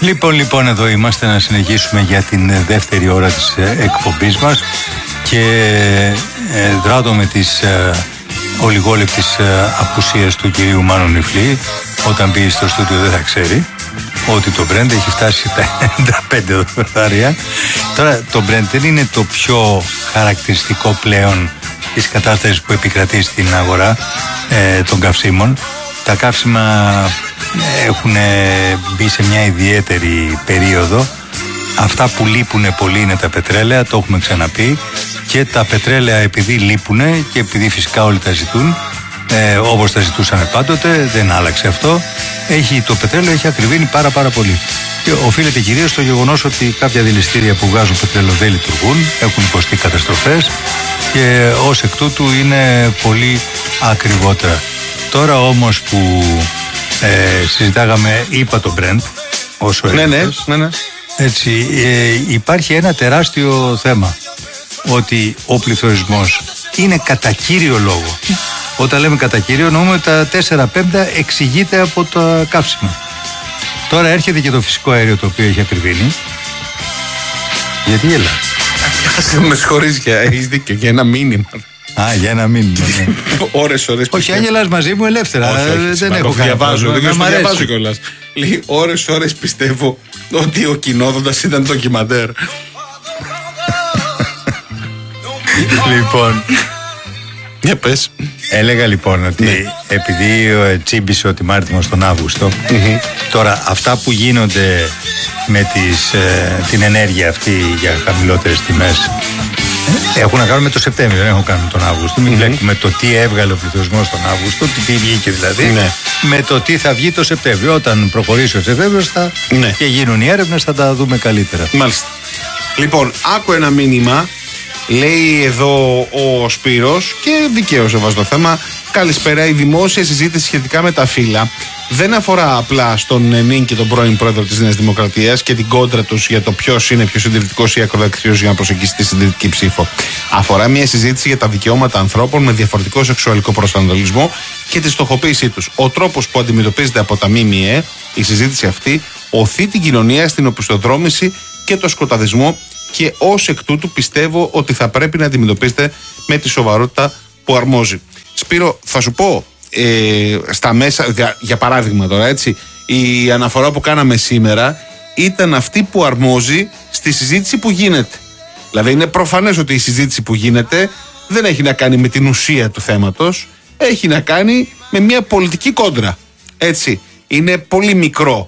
Λοιπόν, εδώ είμαστε να συνεχίσουμε για την δεύτερη ώρα της εκπομπής μας και δράτω με τις ολιγόλεπτης απουσίας του κυρίου Μάνου Νιφλή. Όταν μπει στο στούντιο δεν θα ξέρει ότι το Brent έχει φτάσει τα 95 δολάρια. Τώρα το Brent δεν είναι το πιο χαρακτηριστικό πλέον της κατάστασης που επικρατεί στην αγορά των καυσίμων. Τα καύσιμα έχουν μπει σε μια ιδιαίτερη περίοδο. Αυτά που λείπουν πολύ είναι τα πετρέλαια, το έχουμε ξαναπεί, και τα πετρέλαια επειδή λείπουν και επειδή φυσικά όλοι τα ζητούν, όπως τα ζητούσαν πάντοτε, δεν άλλαξε αυτό, το πετρέλαιο έχει ακριβήνει πάρα πολύ. Και οφείλεται κυρίως στο γεγονός ότι κάποια δηληστήρια που βγάζουν πετρέλαιο δεν λειτουργούν, έχουν υποστεί καταστροφές και ως εκ τούτου είναι πολύ ακριβότερα. Τώρα όμως που συζητάγαμε, είπα το Brent όσο έλεγες, ναι. Έτσι, υπάρχει ένα τεράστιο θέμα, ότι ο πληθωρισμός είναι κατά κύριο λόγο. Όταν λέμε κατά κύριο εννοούμε τα 4/5 εξηγείται από τα καύσιμα. Τώρα έρχεται και το φυσικό αέριο, το οποίο έχει ακριβήνει. Γιατί γελάς? Με συγχωρείς, έχεις δίκιο, για ένα μήνυμα. Για ένα μήνυμα. Ναι. Ώρες. Όχι, αν γελάς μαζί μου ελεύθερα. Δεν έχω διαβάζω. Δεν διαβάζω κιόλας. Λέει ώρες πιστεύω ότι ο κοινόδοντας ήταν ντοκιμαντέρ. Λοιπόν, για πες. έλεγα λοιπόν ότι επειδή τσίμπησε ο τιμάρτιμος τον Αύγουστο, τώρα αυτά που γίνονται με την ενέργεια αυτή για χαμηλότερες τιμές έχουν να κάνουν με το Σεπτέμβριο, δεν έχουν να κάνουν με τον Αύγουστο. Μην βλέπουμε το τι έβγαλε ο πληθωρισμός τον Αύγουστο, τι βγήκε δηλαδή, με το τι θα βγει το Σεπτέμβριο. Όταν προχωρήσει ο Σεπτέμβριος και γίνουν οι έρευνες, θα τα δούμε καλύτερα. Μάλιστα. Λοιπόν, άκου ένα μήνυμα. Λέει εδώ ο Σπύρος, και δικαίως έβαζε το θέμα. Καλησπέρα. Η δημόσια συζήτηση σχετικά με τα φύλλα δεν αφορά απλά στον νυν και τον πρώην πρόεδρο της Νέας Δημοκρατίας και την κόντρα τους για το ποιος είναι πιο συντηρητικός ή ακροδεξιός για να προσεγγίσει τη συντηρητική ψήφο. Αφορά μια συζήτηση για τα δικαιώματα ανθρώπων με διαφορετικό σεξουαλικό προσανατολισμό και τη στοχοποίησή τους. Ο τρόπος που αντιμετωπίζεται από τα ΜΜΕ, η συζήτηση αυτή, οθεί την κοινωνία στην οπισθοδρόμηση και το σκοταδισμό, και ως εκ τούτου πιστεύω ότι θα πρέπει να αντιμετωπίσετε με τη σοβαρότητα που αρμόζει. Σπύρο, θα σου πω, στα μέσα, για παράδειγμα τώρα, έτσι, η αναφορά που κάναμε σήμερα ήταν αυτή που αρμόζει στη συζήτηση που γίνεται. Δηλαδή είναι προφανές ότι η συζήτηση που γίνεται δεν έχει να κάνει με την ουσία του θέματος, έχει να κάνει με μια πολιτική κόντρα. Έτσι, είναι πολύ μικρό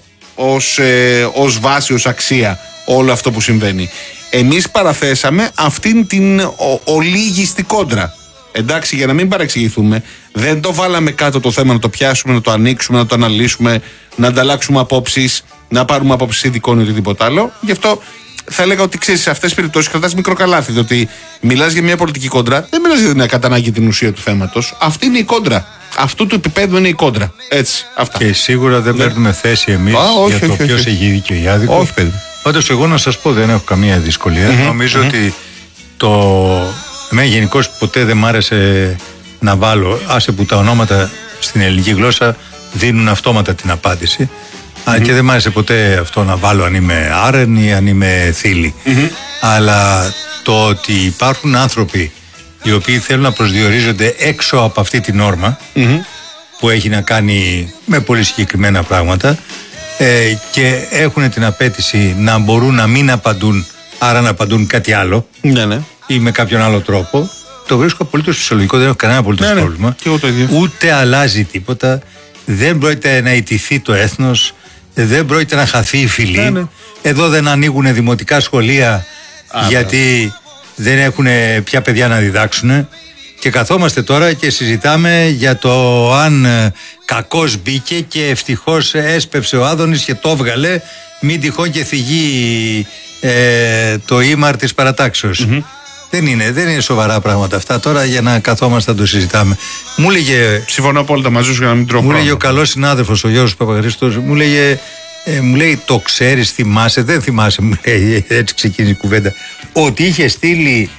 ως βάση, ως αξία όλο αυτό που συμβαίνει. Εμείς παραθέσαμε αυτήν την ολίγιστη κόντρα. Εντάξει, για να μην παρεξηγηθούμε, δεν το βάλαμε κάτω το θέμα να το πιάσουμε, να το ανοίξουμε, να το αναλύσουμε, να ανταλλάξουμε απόψεις, να πάρουμε απόψεις ειδικών ή οτιδήποτε άλλο. Γι' αυτό θα έλεγα ότι ξέρεις, σε αυτές τις περιπτώσεις κρατάς μικρό καλάθι. Διότι μιλάς για μια πολιτική κόντρα, δεν μιλάς για την κατανάγκη την ουσία του θέματος. Αυτή είναι η κόντρα. Αυτού του επίπεδου είναι η κόντρα. Έτσι. Αυτά. Και σίγουρα δεν παίρνουμε θέση εμείς για το ποιος έχει δίκιο ή άδικο. Όχι, παιδί. Πάντως, εγώ να σας πω, δεν έχω καμία δυσκολία. Νομίζω ότι εμένα γενικώς ποτέ δεν μ' άρεσε να βάλω, άσε που τα ονόματα στην ελληνική γλώσσα δίνουν αυτόματα την απάντηση. Και δεν μ' άρεσε ποτέ αυτό να βάλω αν είμαι Άρεν ή αν είμαι Θήλη. Αλλά το ότι υπάρχουν άνθρωποι οι οποίοι θέλουν να προσδιορίζονται έξω από αυτή τη νόρμα που έχει να κάνει με πολύ συγκεκριμένα πράγματα, και έχουν την απέτηση να μπορούν να μην απαντούν, άρα να απαντούν κάτι άλλο ή με κάποιον άλλο τρόπο, το βρίσκω απολύτως φυσιολογικό, δεν έχω κανένα απολύτως πρόβλημα. Και εγώ το ίδιο. Ούτε αλλάζει τίποτα, δεν πρόκειται να ιτηθεί το έθνος, δεν πρόκειται να χαθεί η φυλή. Εδώ δεν ανοίγουν δημοτικά σχολεία γιατί δεν έχουν πια παιδιά να διδάξουν. Και καθόμαστε τώρα και συζητάμε για το αν κακός μπήκε και ευτυχώς έσπευσε ο Άδωνης και το έβγαλε, μην τυχόν και θυγεί το ήμαρ της παρατάξεως. Δεν είναι σοβαρά πράγματα αυτά τώρα για να καθόμαστε να το συζητάμε. Μου λέγε, συμφωνώ απόλυτα μαζί σου για να μην τρώω. Μου λέγε ο καλός συνάδελφος ο Γιώργος Παπαχρήστος, μου λέει το ξέρεις, θυμάσαι? Δεν θυμάσαι, μου λέει, έτσι ξεκίνησε η κουβέντα, ότι είχε στείλει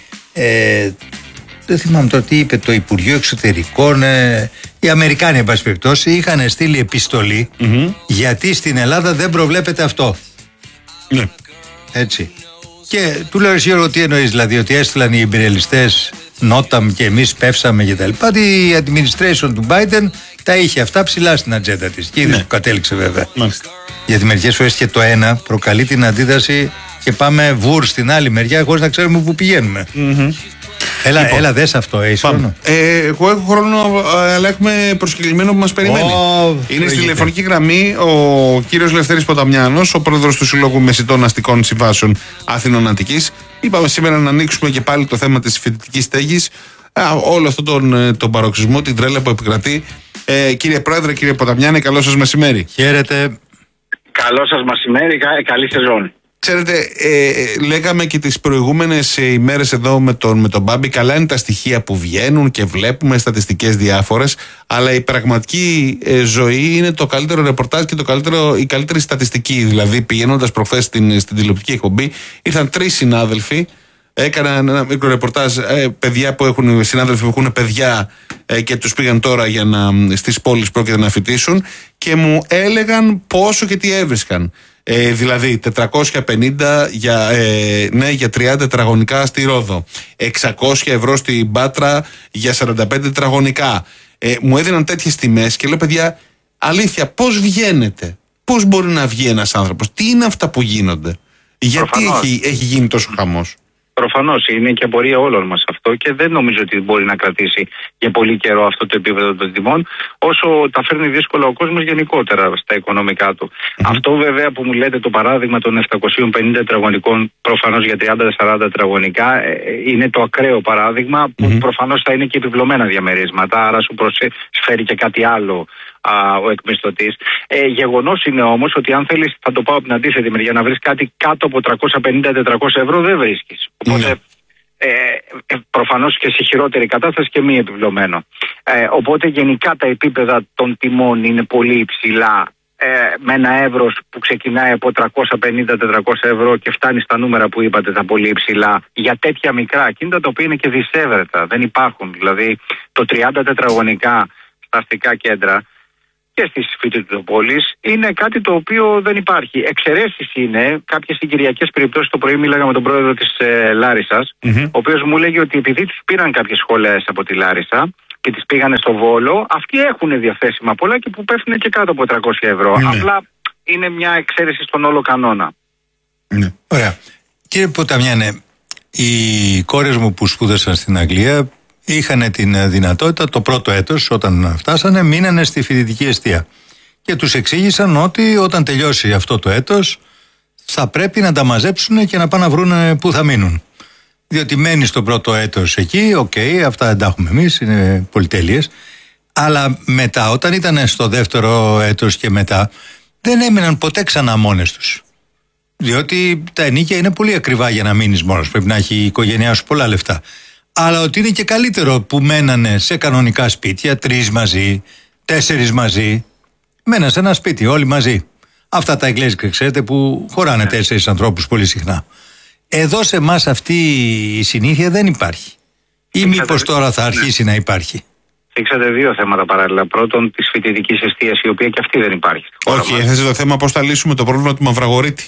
δεν θυμάμαι τώρα τι είπε, το Υπουργείο Εξωτερικών, οι Αμερικάνοι εν πάση περιπτώσει είχαν στείλει επιστολή γιατί στην Ελλάδα δεν προβλέπεται αυτό. Ναι. Έτσι. Και του λέω, εσύ Γιώργο, τι εννοείς, δηλαδή ότι έστειλαν οι ιμπεριαλιστές νόταμ και εμείς πέφσαμε και τα λοιπά? Η administration του Biden τα είχε αυτά ψηλά στην ατζέντα της. Και είδες που κατέληξε βέβαια. Μάλιστα. Γιατί μερικές φορές και το ένα προκαλεί την αντίδραση και πάμε βουρ στην άλλη μεριά χωρίς να ξέρουμε πού πηγαίνουμε. Έλα δες αυτό, έχεις χρόνο? Εγώ έχω χρόνο, αλλά έχουμε προσκεκλημένο που μας περιμένει. Είναι στη τηλεφωνική γραμμή ο κύριος Λευτέρης Ποταμιάνος, ο πρόεδρος του Συλλόγου Μεσητών Αστικών Συμβάσεων Αθηνών Αττικής. Είπαμε σήμερα να ανοίξουμε και πάλι το θέμα της φοιτητικής στέγης, όλο αυτόν τον παροξισμό, την τρέλα που επικρατεί. Κύριε Πρόεδρε, κύριε Ποταμιάνη, καλό σας μεσημέρι. Χαίρετε. Καλό σας μεσημέρι, καλή σεζόν. Ξέρετε, λέγαμε και τις προηγούμενες ημέρες εδώ με τον Μπάμπη, καλά είναι τα στοιχεία που βγαίνουν και βλέπουμε στατιστικές διάφορες, αλλά η πραγματική ζωή είναι το καλύτερο ρεπορτάζ και η καλύτερη στατιστική. Δηλαδή, πηγαίνοντας προχθές στην τηλεοπτική εκπομπή, ήρθαν 3 συνάδελφοι, έκαναν ένα μικρό ρεπορτάζ, συνάδελφοι που έχουν παιδιά και τους πήγαν τώρα στις πόλεις πρόκειται να φοιτήσουν, και μου έλεγαν πόσο και τι έβρισκαν. Δηλαδή 450 για 30 τετραγωνικά στη Ρόδο, 600 ευρώ στην Πάτρα για 45 τετραγωνικά. Μου έδιναν τέτοιες τιμές και λέω, παιδιά, αλήθεια, πώς βγαίνετε? Πώς μπορεί να βγει ένας άνθρωπος? Τι είναι αυτά που γίνονται? Γιατί έχει γίνει τόσο χαμός? Προφανώς είναι και απορία όλων μας αυτό, και δεν νομίζω ότι μπορεί να κρατήσει για πολύ καιρό αυτό το επίπεδο των τιμών, όσο τα φέρνει δύσκολα ο κόσμος γενικότερα στα οικονομικά του. Αυτό βέβαια που μου λέτε, το παράδειγμα των 750 τετραγωνικών, προφανώς για 30-40 τετραγωνικά, είναι το ακραίο παράδειγμα που προφανώς θα είναι και επιπλωμένα διαμερίσματα, άρα σου προσφέρει και κάτι άλλο ο εκμισθωτής. Γεγονός είναι όμως ότι αν θέλεις, θα το πάω από την αντίθετη μεριά, να βρεις κάτι κάτω από 350-400 ευρώ δεν βρίσκεις. Οπότε προφανώς και σε χειρότερη κατάσταση και μη επιπλωμένο. Οπότε γενικά τα επίπεδα των τιμών είναι πολύ υψηλά, με ένα εύρος που ξεκινάει από 350-400 ευρώ και φτάνει στα νούμερα που είπατε, τα πολύ υψηλά, για τέτοια μικρά ακίνητα, τα οποία είναι και δισεύρετα, δεν υπάρχουν. Δηλαδή το 30 τετραγωνικά στα αστικά κέντρα και στις φοιτητοπόλεις είναι κάτι το οποίο δεν υπάρχει. Εξαιρέσεις είναι κάποιες συγκυριακές περιπτώσεις. Το πρωί μίλαγα με τον πρόεδρο της Λάρισσας, ο οποίος μου έλεγε ότι επειδή τους πήραν κάποιες σχολές από τη Λάρισσα και τις πήγανε στο Βόλο, αυτοί έχουν διαθέσιμα πολλά και που πέφτουν και κάτω από 300 ευρώ. Απλά είναι μια εξαίρεση στον όλο κανόνα. Ωραία. Κύριε Ποταμιάνε, οι κόρες μου που σπούδασαν στην Αγγλία είχαν την δυνατότητα το πρώτο έτος, όταν φτάσανε, μείνανε στη φοιτητική εστία. Και τους εξήγησαν ότι όταν τελειώσει αυτό το έτος θα πρέπει να τα μαζέψουν και να πάνε να βρουν πού θα μείνουν. Διότι μένεις το πρώτο έτος εκεί, αυτά δεν τα έχουμε εμείς, είναι πολυτέλειες. Αλλά μετά, όταν ήταν στο δεύτερο έτος και μετά, δεν έμειναν ποτέ ξανά μόνες τους. Διότι τα ενοίκια είναι πολύ ακριβά για να μείνεις μόνος. Πρέπει να έχει η οικογένειά σου πολλά λεφτά. Αλλά ότι είναι και καλύτερο που μένανε σε κανονικά σπίτια, 3 μαζί, 4 μαζί. Μέναν σε ένα σπίτι, όλοι μαζί. Αυτά τα εγγλέζικα, ξέρετε, που χωράνε 4 ανθρώπους πολύ συχνά. Εδώ σε εμάς αυτή η συνήθεια δεν υπάρχει. Ή μήπως τώρα θα αρχίσει να υπάρχει? Θίξατε 2 θέματα παράλληλα. Πρώτον, της φοιτητικής εστίας, η οποία και αυτή δεν υπάρχει. Όχι, έθεσε το θέμα πώς θα λύσουμε το πρόβλημα του Μαυραγορίτη.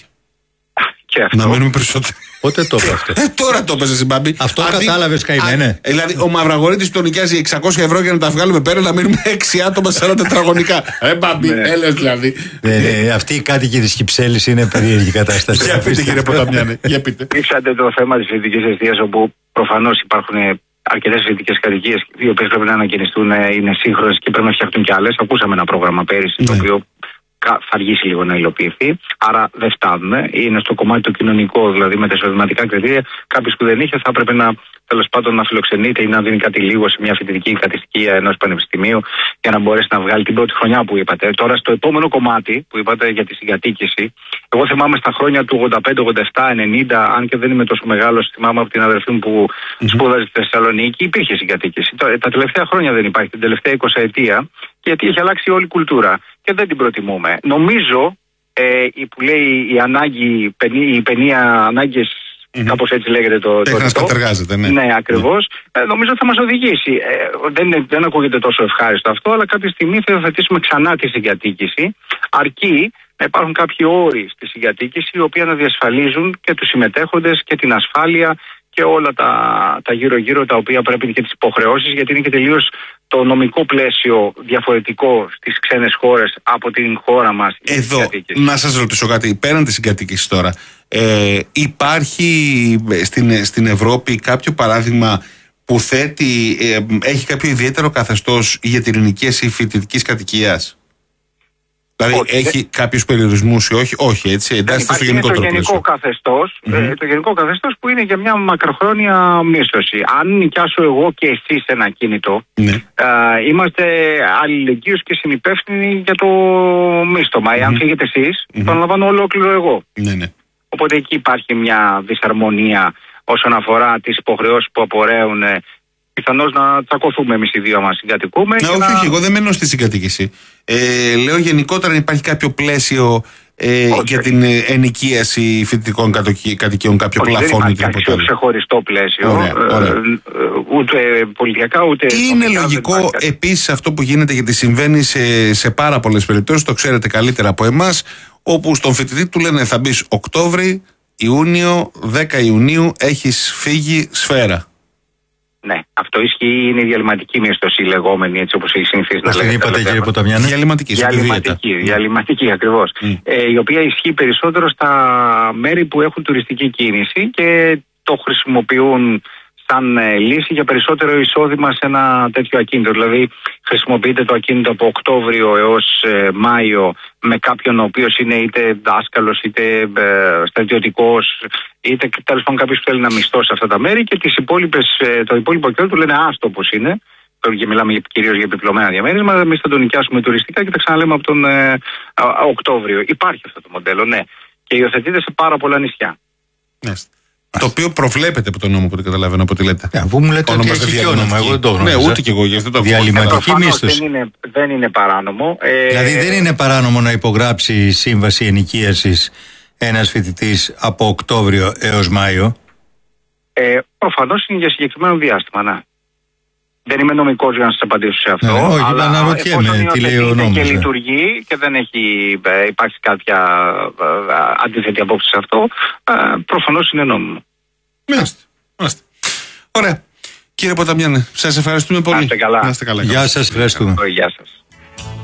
Και αυτό. Να μένουμε περισσότερο. Πότε το είπε αυτό? Τώρα το έπαιζε, Μπάμπη. Αυτό κατάλαβες, καημένε. Δηλαδή, ο Μαυραγορίτης τον νοικιάζει 600 ευρώ για να τα βγάλουμε πέρα, να μείνουμε 6 άτομα σε 40 τετραγωνικά. Μπάμπη, έλεος δηλαδή. Αυτή η κάτοικη της Κυψέλης είναι περίεργη κατάσταση. Για πείτε, κύριε Ποταμιάννη, για πείτε. Ήξατε το θέμα της φοιτητικής εστίας, όπου προφανώς υπάρχουν αρκετές φοιτητικές κατοικίες, οι οποίες πρέπει να ανακαινιστούν, είναι σύγχρονες και πρέπει να φτιαχτούν κι άλλες. Ακούσαμε ένα πρόγραμμα πέρυσι, το οποίο θα αργήσει λίγο να υλοποιηθεί. Άρα δεν φτάνουμε. Είναι στο κομμάτι το κοινωνικό, δηλαδή με τα εισοδηματικά κριτήρια. Κάποιος που δεν είχε θα έπρεπε τέλος πάντων να φιλοξενείται ή να δίνει κάτι λίγο σε μια φοιτητική κατοικία ενός πανεπιστημίου για να μπορέσει να βγάλει την πρώτη χρονιά που είπατε. Τώρα, στο επόμενο κομμάτι που είπατε για τη συγκατοίκηση, εγώ θυμάμαι στα χρόνια του 85, 87, 90, αν και δεν είμαι τόσο μεγάλος, θυμάμαι από την αδερφή μου που σπούδαζε στη Θεσσαλονίκη, υπήρχε συγκατοίκηση. Τα τελευταία χρόνια δεν υπάρχει, την τελευταία 20 ετία, γιατί έχει αλλάξει όλη η κουλτούρα και δεν την προτιμούμε. Νομίζω που λέει οι ανάγκες Κάπως έτσι λέγεται το. Τέχνας κατεργάζεται, ναι. Ναι, ακριβώς. Νομίζω θα μας οδηγήσει. Δεν ακούγεται τόσο ευχάριστο αυτό, αλλά κάποια στιγμή θα υιοθετήσουμε ξανά τη συγκατοίκηση, αρκεί να υπάρχουν κάποιοι όροι στη συγκατοίκηση, οι οποίοι να διασφαλίζουν και τους συμμετέχοντες και την ασφάλεια και όλα τα γύρω-γύρω, τα οποία πρέπει, και τις υποχρεώσεις, γιατί είναι και τελείως το νομικό πλαίσιο διαφορετικό στις ξένες χώρες από την χώρα μας. Εδώ, να σας ρωτήσω κάτι, πέραν της συγκατοίκησης τώρα, υπάρχει στην Ευρώπη κάποιο παράδειγμα που έχει κάποιο ιδιαίτερο καθεστώς για την ενοικίαση φοιτητικής κατοικίας? Δηλαδή έχει κάποιους περιορισμούς ή όχι? Όχι, έτσι, εντάσσεται στο γενικότερο πλαίσιο. Το γενικό καθεστώς που είναι για μια μακροχρόνια μίσθωση. Αν νοικιάσω εγώ και εσείς ένα κίνητο, είμαστε αλληλεγγύους και συνυπεύθυνοι για το μίσθωμα. Εάν φύγετε εσείς, το αναλαμβάνω ολόκληρο εγώ. Οπότε εκεί υπάρχει μια δυσαρμονία όσον αφορά τις υποχρεώσεις που απορρέουν. Πιθανώς να τσακωθούμε εμείς οι δύο μας συγκατοικούμε. Όχι, εγώ δεν μένω στη συγκατοίκηση. Λέω γενικότερα υπάρχει κάποιο πλαίσιο για την ενοικίαση φοιτητικών κατοικιών, κάποιο πλαφόν ή τίποτα. Κάποιο ξεχωριστό πλαίσιο. Ούτε πολιτιακά ούτε. Είναι λογικό επίσης αυτό που γίνεται, γιατί συμβαίνει σε πάρα πολλές περιπτώσεις, το ξέρετε καλύτερα από εμάς, όπου στον φοιτητή του λένε θα μπεις Οκτώβρη, Ιούνιο, 10 Ιουνίου έχεις φύγει σφαίρα. Ναι, αυτό ισχύει, είναι η διαλυματική μίσθωση λεγόμενη, έτσι όπως έχει συνηθίσει να λέγεται. Είπατε, κύριε Ποταμιάννη. Διαλυματική ακριβώς. Η οποία ισχύει περισσότερο στα μέρη που έχουν τουριστική κίνηση και το χρησιμοποιούν σαν λύση για περισσότερο εισόδημα σε ένα τέτοιο ακίνητο. Δηλαδή, χρησιμοποιείται το ακίνητο από Οκτώβριο έως Μάιο με κάποιον ο οποίος είναι είτε δάσκαλος, είτε στρατιωτικός, είτε τέλος πάντων κάποιος που θέλει να μισθώσει αυτά τα μέρη, και το υπόλοιπο καιρό του λένε άστο όπως είναι. Και μιλάμε κυρίως για επιπλωμένα διαμέρισμα. Εμείς θα τον νοικιάσουμε τουριστικά και τα ξαναλέμε από τον Οκτώβριο. Υπάρχει αυτό το μοντέλο, ναι. Και υιοθετείται σε πάρα πολλά νησιά. Το οποίο προβλέπεται από τον νόμο, που δεν καταλαβαίνω από τι λέτε. Αφού μου λέτε ότι έχει όνομα, εγώ δεν το γνωρίζω. Ναι, ούτε και εγώ, γι' αυτό το διαλυματική μίσθωση. Δεν είναι παράνομο. Δηλαδή δεν είναι παράνομο να υπογράψει σύμβαση ενοικίασης ένας φοιτητής από Οκτώβριο έως Μάιο? Προφανώς είναι για συγκεκριμένο διάστημα, ναι. Δεν είμαι νομικός για να σας απαντήσω σε αυτό. Όχι, αλλά αναρωτιέμαι τι λέει ο νόμος. Και λειτουργεί και δεν υπάρχει κάποια αντίθετη απόψη σε αυτό, προφανώς είναι νόμιμο. Μάλιστα. Ωραία. Κύριε Ποταμιάννη, σας ευχαριστούμε πολύ. Να είστε καλά. Γεια σας. Ευχαριστούμε. Γεια σας.